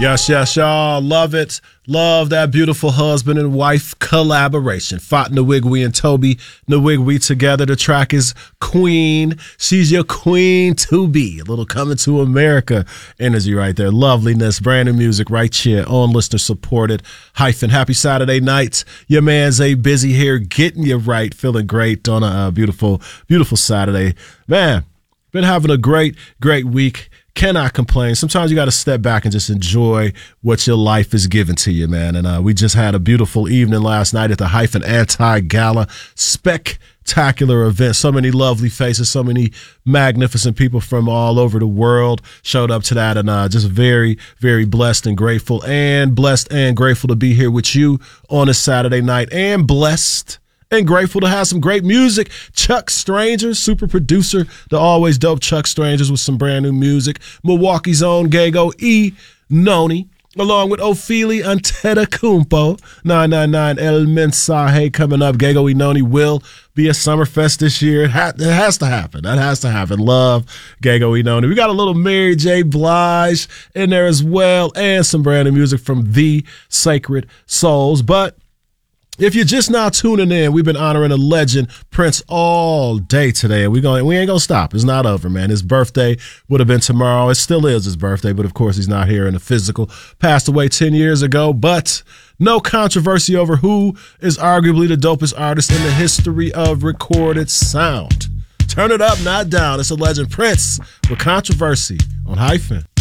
Yes, y'all. Love it. Love that beautiful husband and wife collaboration. Fat Nwigwe and Toby Nwigwe together. The track is Queen. She's your queen to be. A little Coming to America energy right there. Loveliness. Brand new music right here on listener supported hyphen. Happy Saturday night. Your man's A Busy here getting you right. Feeling great on a beautiful, beautiful Saturday. Man, been having a great week. Cannot complain. Sometimes you got to step back and just enjoy what your life is giving to you, man. And we just had a beautiful evening last night at the Hyphen Anti-Gala. Spectacular event. So many lovely faces, so many magnificent people from all over the world showed up to that. And just very, very blessed and grateful. And blessed and grateful to be here with you on a Saturday night. And blessed and grateful to have some great music. Chuck Strangers, super producer, the always dope Chuck Strangers with some brand new music. Milwaukee's own Gago E. Noni, along with Ophelia Antetokounmpo. 999 El Mensaje coming up. Gago E. Noni will be at Summerfest this year. It has to happen. That has to happen. Love Gago E. Noni. We got a little Mary J. Blige in there as well, and some brand new music from The Sacred Souls. But if you're just now tuning in, we've been honoring a legend, Prince, all day today. We ain't gonna stop. It's not over, man. His birthday would have been tomorrow. It still is his birthday, but of course he's not here in the physical. Passed away 10 years ago, but no controversy over who is arguably the dopest artist in the history of recorded sound. Turn it up, not down. It's a legend, Prince, with controversy on Hyphen.